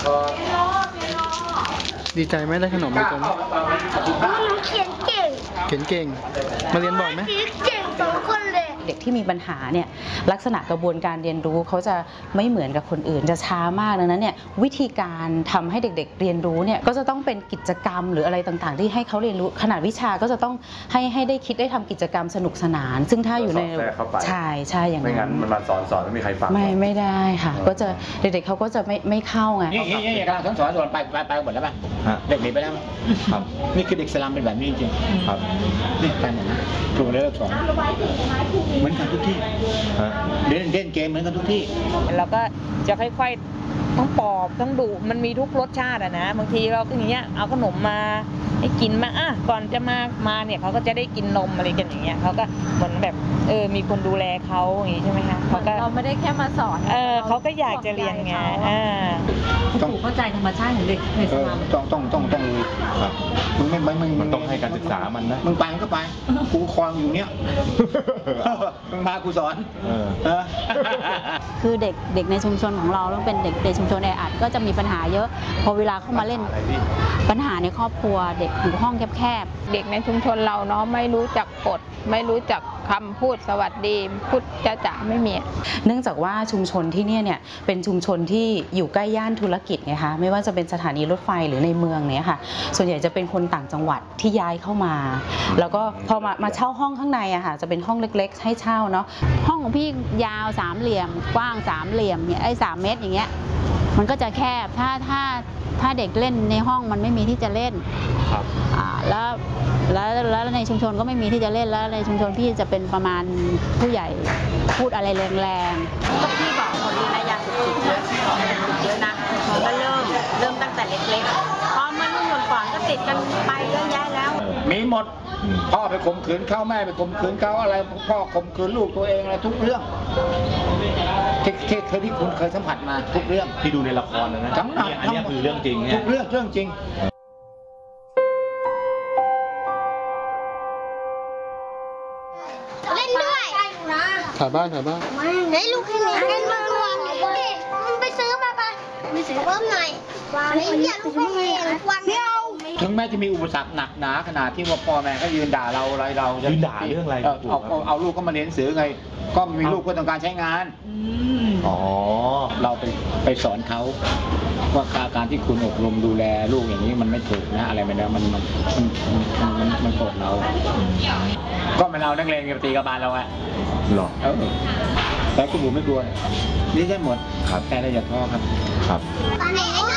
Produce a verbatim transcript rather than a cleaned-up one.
ดีใจไหมได้ขนมไปตอนนี้เขียนเก่งเขียนเก่งมาเรียนบ่อยไหมเก่งสองคนเลยเด็กที่มีปัญหาเนี่ยลักษณะกระบวนการเรียนรู้เขาจะไม่เหมือนกับคนอื่นจะช้ามากดังนั้นเนี่ยวิธีการทำให้เด็กๆเรียนรู้เนี่ยก็จะต้องเป็นกิจกรรมหรืออะไรต่างๆที่ให้เขาเรียนรู้ขนาดวิชาก็จะต้องให้ให้ได้คิดได้ทำกิจกรรมสนุกสนาน ซึ่งถ้าอยู่ในใช่ใช่อย่างนั้นไม่งั้นมันมาสอนสอนไม่มีใครฟังไม่ไม่ได้ค่ะก็จะเด็กๆเขาก็จะไม่ไม่เข้าไงนี่นี่นี่กำลังสอนสอนสอนไปไปไปหมดแล้วป่ะเด็กหนีไปแล้วครับนี่คือเด็กสลัมเป็นแบบนี้จริงครับนี่ไปหมดนะครูเลิกสอนเหมือนกันทุกที่เล่นเล่นเกมเหมือนกันทุกที่เราก็จะค่อยๆทั้งปอบทั้งดุมันมีทุกรสชาติอะนะบางทีเราก็อย่างเงี้ยเอาขนมมาให้กินมาอ่ะก่อนจะมามาเนี่ยเขาก็จะได้กินนมอะไรกันอย่างเงี้ยเขาก็เหมือนแบบเออมีคนดูแลเขาอย่างงี้ใช่ไหมคะเขาก็เราไม่ได้แค่มาสอนเออเขาก็อยากจะเรียนไงอ่าต้องเข้าใจธรรมชาติของเด็กในสลัมต้องต้องต้องต้องครับมึงไม่ไม่มันต้องให้การศึกษามันนะมึงไปก็ไปกูคลองอยู่เนี้ยมึงพากูสอนคือเด็กเด็กในชุมชนของเราต้องเป็นเด็กในชุมชนแออัดก็จะมีปัญหาเยอะพอเวลาเข้ามาเล่นปัญหาในครอบครัวเด็กอยู่ห้องแคบๆเด็กในชุมชนเราเนาะไม่รู้จักกฎไม่รู้จักคำพูดสวัสดีพูดจ้าจ๋าไม่มีเนื่องจากว่าชุมชนที่นี่เนี่ยเป็นชุมชนที่อยู่ใกล้ย่านธุรกิจไงคะไม่ว่าจะเป็นสถานีรถไฟหรือในเมืองเนี่ยค่ะส่วนใหญ่จะเป็นคนต่างจังหวัดที่ย้ายเข้ามาแล้วก็พอมามาเช่าห้องข้างในอะค่ะจะเป็นห้องเล็กๆให้เช่าเนาะห้องของพี่ยาวสามเหลี่ยมกว้างสามเหลี่ยมเนี่ยไอ้สามเมตรอย่างเงี้ยมันก็จะแคบถ้าถ้าถ้าเด็กเล่นในห้องมันไม่มีที่จะเล่นครับอ่าแล้วแล้วแล้วในชุมชนก็ไม่มีที่จะเล่นแล้วในชุมชนพี่จะเป็นประมาณผู้ใหญ่พูดอะไรแรงๆก็พี่บอกคนนี้นะยาเสพติดเยอะเยอะนะก็เริ่มเริ่มตั้งแต่เล็กๆพอมารุ่นก่อนก็ติดกันไปเยอะแยะแล้วมีหมดพ่อไปข่มขืนเขาแม่ไปข่มขืนเขาอะไรพ่อข่มขืนลูกตัวเองอะไรทุกเรื่องที่ที่เคยที่คุณเคยสัมผัสมาทุกเรื่องที่ดูในละครนะทั้งนั้นอันนี้คือเรื่องจริงทุกเรื่องเรื่องจริงเล่นด้วยถ่ายบ้านถ่ายบ้านไหนลูกให้แม่เล่นมารวมมึงไปซื้อมาปะไปซื้อเพิ่มหน่อยไม่อยากลูกให้แม่วันเดียวถึงแม้จะมีอุปสรรคหนักหนาขนาดที่ว่าพ่อแม่ก็ยืนด่าเราอะไรเรายืนด่าเรื่องอะไรเอาเอาเอาลูกก็มาเรียนหนังสือไงก็มีลูกเพื่อต้องการใช้งานอ๋อเราไปไปสอนเขาว่าการที่คุณอบรมดูแลลูกอย่างนี้มันไม่ถูกนะอะไรไม่ได้มันมันมันมันมันโกรธเราก็มันเอานักเรียนกับตีกับบาลเราไงหรอเออแต่คุณบุ๋มไม่กลัวนี่ใช่หมดครับแต่เราอย่าท้อครับครับ